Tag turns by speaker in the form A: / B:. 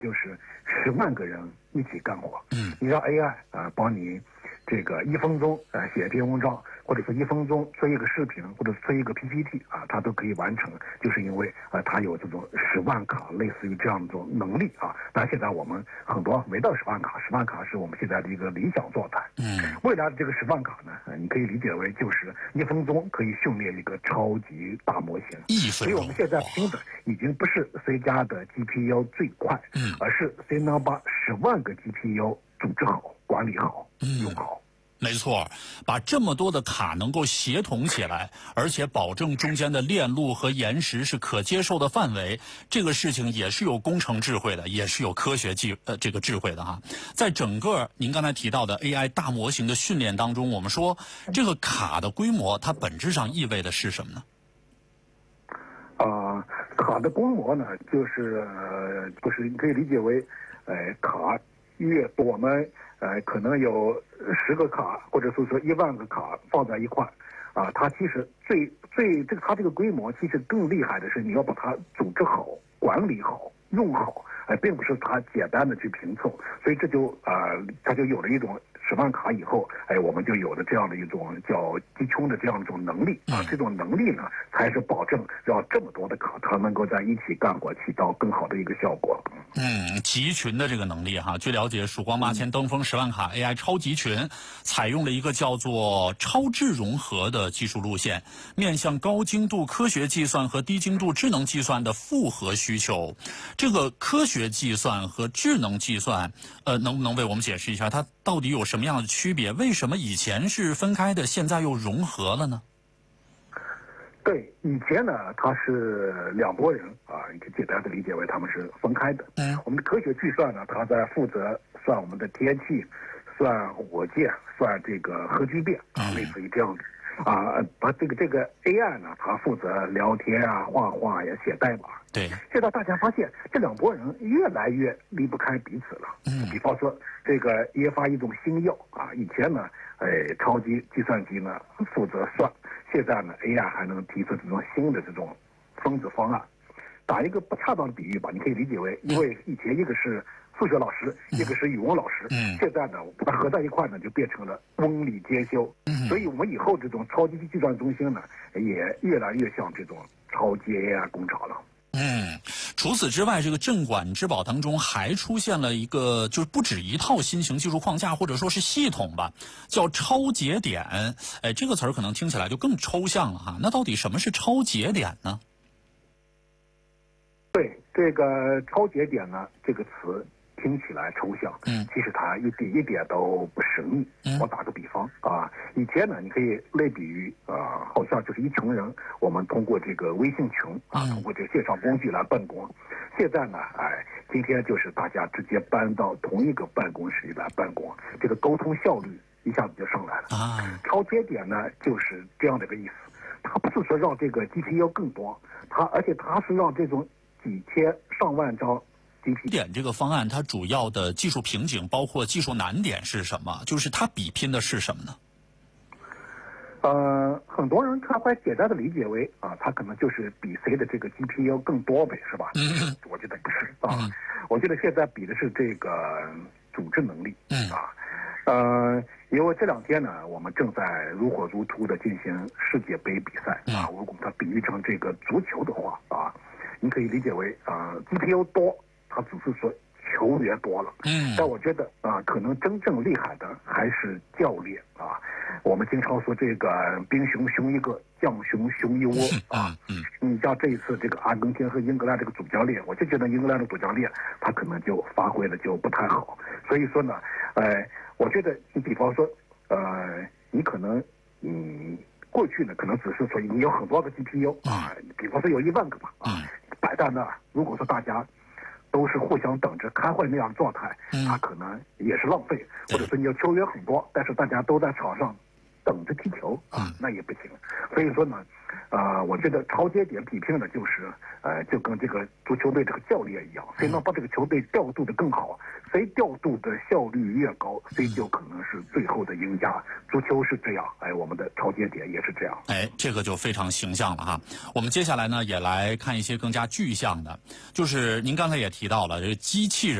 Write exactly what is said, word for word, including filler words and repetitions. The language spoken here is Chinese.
A: 就是十万个人一起干活。
B: 嗯，
A: 你让 A I 啊、呃、帮你这个一分钟呃写一篇文章，或者是一分钟做一个视频，或者是做一个 P P T 啊，它都可以完成，就是因为啊、呃、它有这种十万卡类似于这样一种能力啊。但现在我们很多没到十万卡，十万卡是我们现在的一个理想状态。
B: 嗯，
A: 未来的这个十万卡呢，呃、你可以理解为就是一分钟可以训练一个超级大模型。
B: 一分钟，
A: 所以我们现在拼的已经不是谁家的 G P U 最快，
B: 嗯，
A: 而是谁能把十万个 G P U 组织好、管理好、
B: 嗯、
A: 用好。
B: 没错，把这么多的卡能够协同起来，而且保证中间的链路和延时是可接受的范围，这个事情也是有工程智慧的，也是有科学技呃这个智慧的哈。在整个您刚才提到的 A I 大模型的训练当中，我们说这个卡的规模，它本质上意味的是什么呢？
A: 啊、呃，卡的规模呢，就是呃，就是你可以理解为，呃，卡越多，我们呃可能有十个卡，或者是说一万个卡放在一块，啊、呃，它其实最最这个它这个规模其实更厉害的是你要把它组织好、管理好、用好，哎、呃，并不是它简单的去拼凑，所以这就啊、呃，它就有了一种。十万卡以后，哎，我们就有了这样的一种叫集穷的这样一种能力啊，这种能力呢，才是保证让这么多的卡它能够在一起干活，起到更好的一个效果。
B: 嗯，集群的这个能力哈，据了解，曙光八千登峰十万卡 A I 超集群采用了一个叫做超智融合的技术路线，面向高精度科学计算和低精度智能计算的复合需求。这个科学计算和智能计算，呃，能不能为我们解释一下它到底有什么样的区别？为什么以前是分开的，现在又融合了呢？
A: 对，以前呢，它是两拨人啊，你可以简单的理解为他们是分开的。
B: 嗯，
A: 我们的科学计算呢，它在负责算我们的天气，算火箭，算这个核聚变啊，类似于这样子。啊，把这个这个 A I 呢，它负责聊天啊、画画呀、写代码。
B: 对。
A: 现在大家发现这两拨人越来越离不开彼此了。
B: 嗯。
A: 比方说，这个研发一种新药啊，以前呢，哎，超级计算机呢负责算，现在呢 A I 还能提出这种新的这种分子方案。打一个不恰当的比喻吧，你可以理解为，因为以前一个是数学老师，一个是语文老师，
B: 嗯，
A: 现在呢，把它合在一块呢，就变成了文理兼修。嗯，所以我们以后这种超级计算中心呢，也越来越像这种超级 A I 工厂了。
B: 嗯，除此之外，这个镇馆之宝当中还出现了一个，就是不止一套新型技术框架或者说是系统吧，叫超节点。哎，这个词儿可能听起来就更抽象了哈。那到底什么是超节点呢？
A: 对，这个超节点呢，这个词听起来抽象，
B: 嗯，
A: 其实它一点一点都不神秘。
B: 嗯，
A: 我打个比方啊，以前呢，你可以类比于啊，好像就是一群人，我们通过这个微信群啊，通过这个线上工具来办公。现在呢，哎，今天就是大家直接搬到同一个办公室里来办公，这个沟通效率一下子就上来了。
B: 啊，
A: 超节点呢，就是这样的一个意思。它不是说让这个 G P U 更多，它而且它是让这种几千上万张 G P U
B: 点这个方案，它主要的技术瓶颈包括技术难点是什么？就是它比拼的是什么呢？
A: 呃，很多人他会简单的理解为啊，他可能就是比谁的这个 G P U 更多呗，是吧？
B: 嗯，
A: 我觉得不是啊，
B: 嗯、
A: 我觉得现在比的是这个组织能力。
B: 嗯
A: 啊，呃，因为这两天呢，我们正在如火如荼的进行世界杯比赛啊，如果把它比喻成这个足球的话啊。你可以理解为啊、呃、，G P U 多，它只是说球员多了。
B: 嗯，
A: 但我觉得啊、呃，可能真正厉害的还是教练啊。我们经常说这个兵熊熊一个，将熊熊一窝啊。
B: 嗯，
A: 你像这一次这个阿根廷和英格兰这个主教练，我就觉得英格兰的主教练他可能就发挥的就不太好。所以说呢，呃，我觉得你比方说，呃，你可能嗯。过去呢，可能只是说你有很多个 G P U 啊，比方说有一万个吧啊，摆在那儿。如果说大家都是互相等着开会那样的状态，它可能也是浪费。或者说你有球员很多，但是大家都在场上等着踢球啊，那也不行。所以说呢，呃，我觉得超节点比拼的就是，呃，就跟这个足球队这个教练一样，谁能把这个球队调度的更好，谁调度的效率越高，谁就可能是最后的赢家。足球是这样，哎，我们的超节点也是这样。
B: 哎，这个就非常形象了哈。我们接下来呢，也来看一些更加具象的，就是您刚才也提到了，这个机器人。